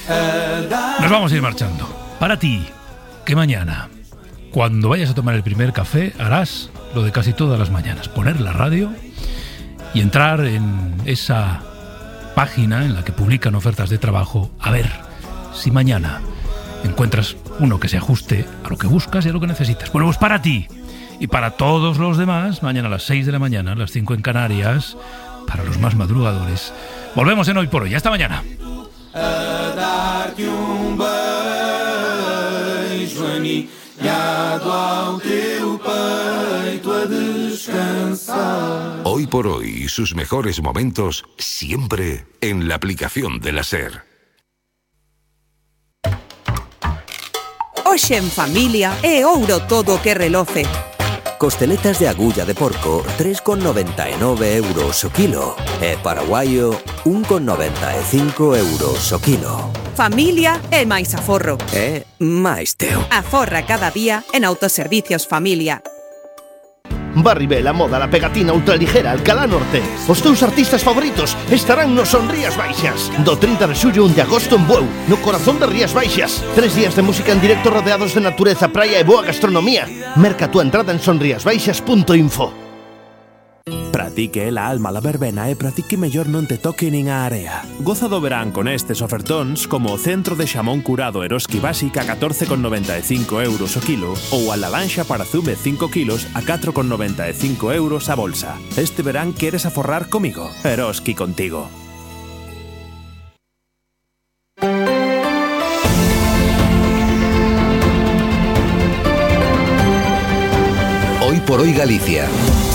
Nos vamos a ir marchando. Para ti, que mañana, cuando vayas a tomar el primer café, harás lo de casi todas las mañanas: poner la radio y entrar en esa página en la que publican ofertas de trabajo, a ver si mañana encuentras uno que se ajuste a lo que buscas y a lo que necesitas. Bueno, pues para ti y para todos los demás, mañana a las 6 de la mañana, a las 5 en Canarias, para los más madrugadores, volvemos en Hoy por Hoy. Hasta mañana. Hoy por Hoy y sus mejores momentos siempre en la aplicación de la SER. Hoxe en familia é ouro todo o que reloce. Costeletas de agulla de porco, 3,99 euros o kilo. E paraguaio, 1,95 euros o kilo. Familia é máis aforro. É máis teu. Aforra cada día en Autoservicios Familia. Barribel, a moda, la pegatina ultraligera, Alcalá Norte. Os teus artistas favoritos estarán no Son Rías Baixas. Do 30 de xullo 1 de agosto en Bueu, no corazón de Rías Baixas. 3 días de música en directo rodeados de natureza, praia e boa gastronomía. Merca túa entrada en sonriasbaixas.info. Pratique la alma la verbena e pratique mellor non te toque nin a area. Goza do verán con estes ofertóns como o centro de xamón curado Eroski Básica a 14,95 euros o kilo ou a lavanxa para zume 5 kilos a 4,95 euros a bolsa. Este verán queres aforrar comigo? Eroski contigo. Hoy por Hoy Galicia.